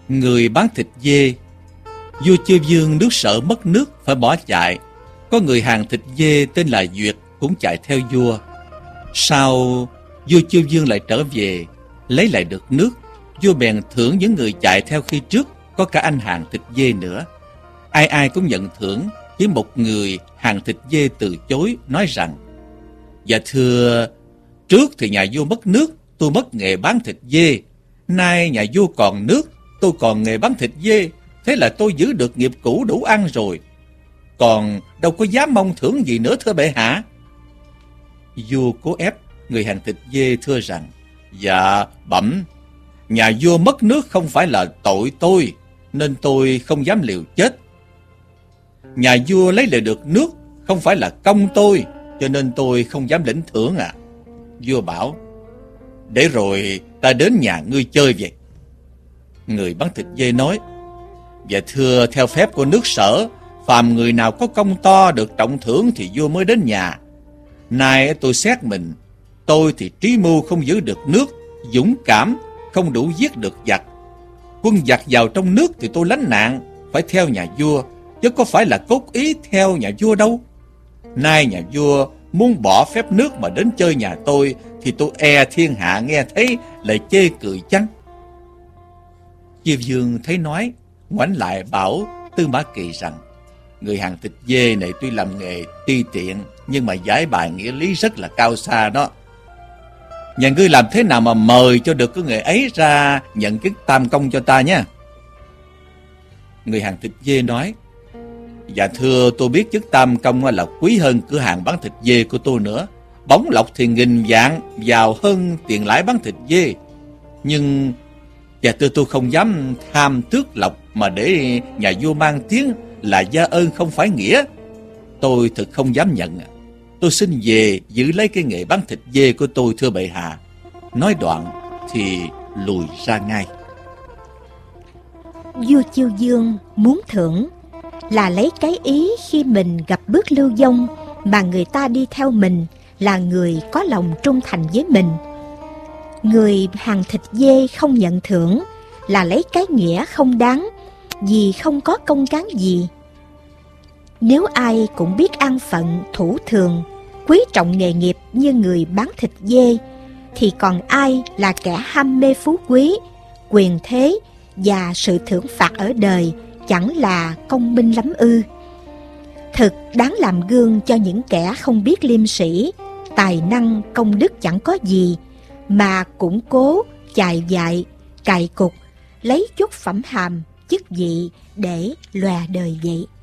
Người bán thịt dê. Vua Chiêu Dương nước sợ mất nước phải bỏ chạy. Có người hàng thịt dê tên là Duyệt cũng chạy theo vua. Sau vua Chiêu Dương lại trở về, lấy lại được nước. Vua bèn thưởng những người chạy theo khi trước, có cả anh hàng thịt dê nữa. Ai ai cũng nhận thưởng, chỉ một người hàng thịt dê từ chối, nói rằng: Dạ thưa, trước thì nhà vua mất nước, tôi mất nghề bán thịt dê. Nay nhà vua còn nước, tôi còn nghề bán thịt dê. Thế là tôi giữ được nghiệp cũ đủ ăn rồi, còn đâu có dám mong thưởng gì nữa thưa bệ hạ. Vua cố ép người hàng thịt dê thưa rằng: Dạ bẩm, nhà vua mất nước không phải là tội tôi, nên tôi không dám liều chết. Nhà vua lấy lại được nước không phải là công tôi, cho nên tôi không dám lĩnh thưởng ạ. Vua bảo: Để rồi ta đến nhà ngươi chơi vậy. Người bán thịt dê nói: Dạ thưa, theo phép của nước Sở, phàm người nào có công to được trọng thưởng thì vua mới đến nhà. Nay tôi xét mình, tôi thì trí mưu không giữ được nước, dũng cảm không đủ giết được giặc. Quân giặc vào trong nước thì tôi lánh nạn, phải theo nhà vua, chứ có phải là cốt ý theo nhà vua đâu. Nay nhà vua muốn bỏ phép nước mà đến chơi nhà tôi, thì tôi e thiên hạ nghe thấy lại chê cười chăng? Chiêu Dương thấy nói, ngoảnh lại bảo Tư Mã Kỳ rằng: Người hàng thịt dê này tuy làm nghề ti tiện, nhưng mà giải bài nghĩa lý rất là cao xa đó. Nhà ngươi làm thế nào mà mời cho được cái nghề ấy ra nhận chức tam công cho ta nhé. Người hàng thịt dê nói: Dạ thưa, tôi biết chức tam công là quý hơn cửa hàng bán thịt dê của tôi nữa. Bóng lộc thì nghìn vạn, giàu hơn tiền lãi bán thịt dê. Nhưng dạ thưa, tôi không dám tham tước lộc mà để nhà vua mang tiếng là gia ơn không phải nghĩa. Tôi thực không dám nhận. Tôi xin về giữ lấy cái nghề bán thịt dê của tôi thưa bệ hạ. Nói đoạn thì lùi ra ngay. Vua Chiêu Dương muốn thưởng là lấy cái ý khi mình gặp bước lưu vong mà người ta đi theo mình là người có lòng trung thành với mình. Người hàng thịt dê không nhận thưởng là lấy cái nghĩa không đáng, vì không có công cán gì. Nếu ai cũng biết an phận thủ thường, quý trọng nghề nghiệp như người bán thịt dê, thì còn ai là kẻ ham mê phú quý, quyền thế và sự thưởng phạt ở đời chẳng là công minh lắm ư? Thực đáng làm gương cho những kẻ không biết liêm sĩ, tài năng công đức chẳng có gì, mà củng cố, chài dại, cài cục, lấy chút phẩm hàm, chức vị để lòe đời vậy.